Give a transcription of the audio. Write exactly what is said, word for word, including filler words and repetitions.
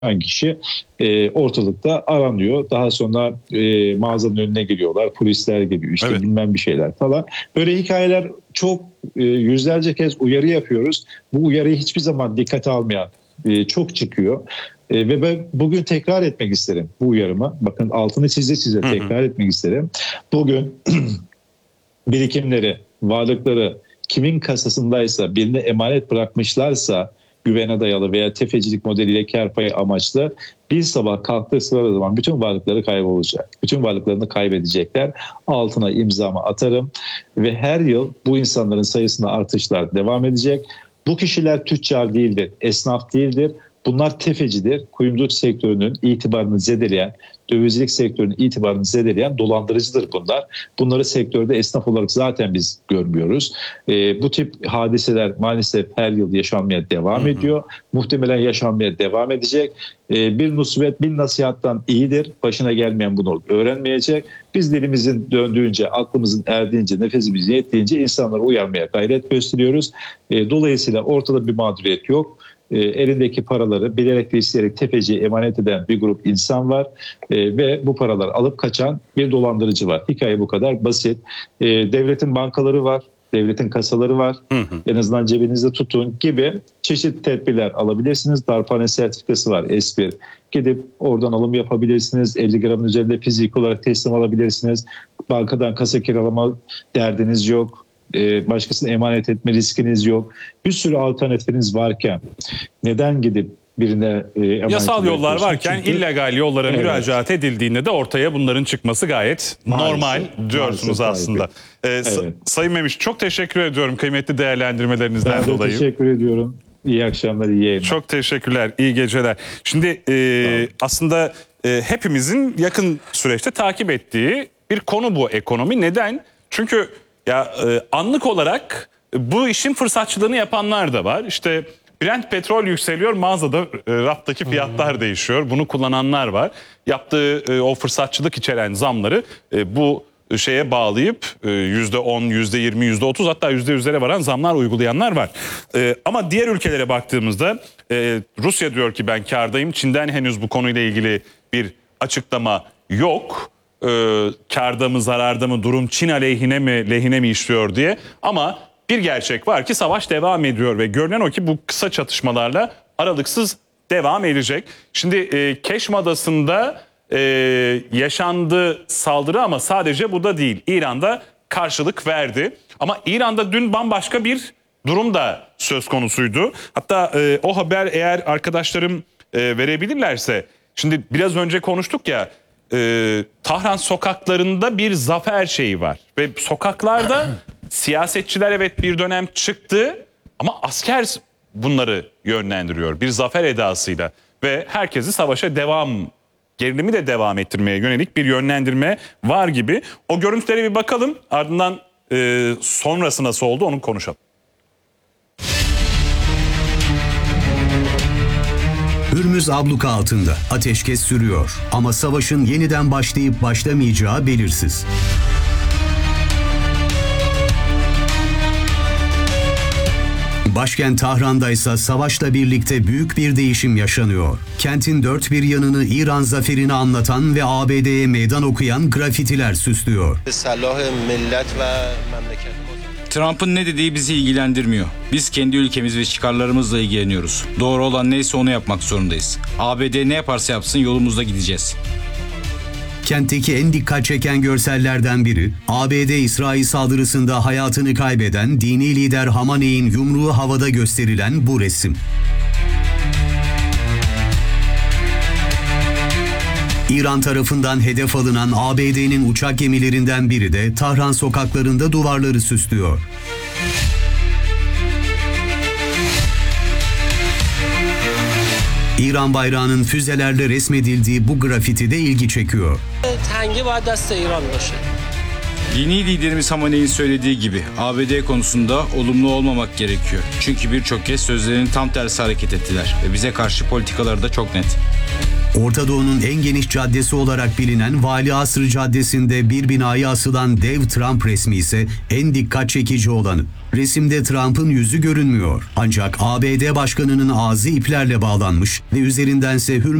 kişi e, ortalıkta aranıyor. Daha sonra e, mağazanın önüne geliyorlar. Polisler geliyor. İşte Evet. bilmem bir şeyler falan. Böyle hikayeler çok e, yüzlerce kez uyarı yapıyoruz. Bu uyarıyı hiçbir zaman dikkate almayan e, çok çıkıyor. E, ve ben bugün tekrar etmek isterim bu uyarımı. Bakın altını çize çize tekrar hı hı. etmek isterim. Bugün birikimleri, varlıkları kimin kasasındaysa, birine emanet bırakmışlarsa, güvene dayalı veya tefecilik modeliyle kar payı amaçlı, bir sabah kalktığı sırada zaman bütün varlıkları kaybolacak. Bütün varlıklarını kaybedecekler. Altına imzamı atarım ve her yıl bu insanların sayısında artışlar devam edecek. Bu kişiler tüccar değildir, esnaf değildir. Bunlar tefecidir. Kuyumculuk sektörünün itibarını zedeleyen, dövizcilik sektörünün itibarını zedeleyen dolandırıcıdır bunlar. Bunları sektörde esnaf olarak zaten biz görmüyoruz. E, bu tip hadiseler maalesef her yıl yaşanmaya devam hı hı. ediyor. Muhtemelen yaşanmaya devam edecek. E, bir musibet bin nasihattan iyidir. Başına gelmeyen bunu öğrenmeyecek. Biz dilimizin döndüğünce, aklımızın erdiğince, nefesimiz yettiğince insanları uyarmaya gayret gösteriyoruz. E, dolayısıyla ortada bir mağduriyet yok. E, elindeki paraları bilerek ve isteyerek tefeciye emanet eden bir grup insan var e, ve bu paraları alıp kaçan bir dolandırıcı var. Hikaye bu kadar basit. E, devletin bankaları var, devletin kasaları var. Hı hı. En azından cebinizde tutun gibi çeşitli tedbirler alabilirsiniz. Darphane sertifikası var S bir. Gidip oradan alım yapabilirsiniz. elli gramın üzerinde fizik olarak teslim alabilirsiniz. Bankadan kasa kiralama derdiniz yok. Başkasına emanet etme riskiniz yok. Bir sürü alternatifiniz varken neden gidip birine e, yasal yollar varken çünkü, illegal yollara evet. müracaat edildiğinde de ortaya bunların çıkması gayet maalesef, normal diyorsunuz maalesef aslında. Ee, evet. Sayın Memiş, çok teşekkür ediyorum kıymetli değerlendirmelerinizden ben de dolayı. Teşekkür ediyorum. İyi akşamlar, iyi yayınlar. Çok teşekkürler, iyi geceler. Şimdi e, aslında e, hepimizin yakın süreçte takip ettiği bir konu bu ekonomi. Neden? Çünkü ya e, anlık olarak e, bu işin fırsatçılığını yapanlar da var. İşte Brent petrol yükseliyor, mağazada e, raftaki fiyatlar hmm. değişiyor. Bunu kullananlar var. Yaptığı e, o fırsatçılık içeren zamları e, bu şeye bağlayıp yüzde on, yüzde yirmi, yüzde otuz hatta yüzde yüzlere varan zamlar uygulayanlar var. E, ama diğer ülkelere baktığımızda e, Rusya diyor ki ben kârdayım. Çin'den henüz bu konuyla ilgili bir açıklama yok. E, kârda mı zararda mı durum Çin aleyhine mi lehine mi işliyor diye. Ama bir gerçek var ki savaş devam ediyor ve görünen o ki bu kısa çatışmalarla aralıksız devam edecek. Şimdi e, Keşm Adası'nda e, yaşandı saldırı ama sadece bu da değil. İran'da karşılık verdi. Ama İran'da dün bambaşka bir durum da söz konusuydu. Hatta e, o haber eğer arkadaşlarım e, verebilirlerse. Şimdi biraz önce konuştuk ya. E, Tahran sokaklarında bir zafer şeyi var. Ve sokaklarda siyasetçiler evet bir dönem çıktı ama asker bunları yönlendiriyor bir zafer edasıyla. Ve herkesi savaşa devam, gerilimi de devam ettirmeye yönelik bir yönlendirme var gibi. O görüntülere bir bakalım, ardından e, sonrası nasıl oldu onu konuşalım. Hürmüz abluka altında ateşkes sürüyor ama savaşın yeniden başlayıp başlamayacağı belirsiz. Başkent Tahran'da ise savaşla birlikte büyük bir değişim yaşanıyor. Kentin dört bir yanını İran zaferini anlatan ve A B D'ye meydan okuyan grafitiler süslüyor. Trump'ın ne dediği bizi ilgilendirmiyor. Biz kendi ülkemiz ve çıkarlarımızla ilgileniyoruz. Doğru olan neyse onu yapmak zorundayız. A B D ne yaparsa yapsın yolumuzda gideceğiz. Kentteki en dikkat çeken görsellerden biri, A B D İsrail saldırısında hayatını kaybeden dini lider Hamaney'in yumruğu havada gösterilen bu resim. İran tarafından hedef alınan A B D'nin uçak gemilerinden biri de Tahran sokaklarında duvarları süslüyor. İran bayrağının füzelerle resmedildiği bu grafiti de ilgi çekiyor. Dini liderimiz Hamaney'in söylediği gibi A B D konusunda olumlu olmamak gerekiyor. Çünkü birçok kez sözlerinin tam tersi hareket ettiler ve bize karşı politikaları da çok net. Orta Doğu'nun en geniş caddesi olarak bilinen Vali Asr Caddesi'nde bir binaya asılan dev Trump resmi ise en dikkat çekici olanı. Resimde Trump'ın yüzü görünmüyor. Ancak A B D Başkanı'nın ağzı iplerle bağlanmış ve üzerindense hürmet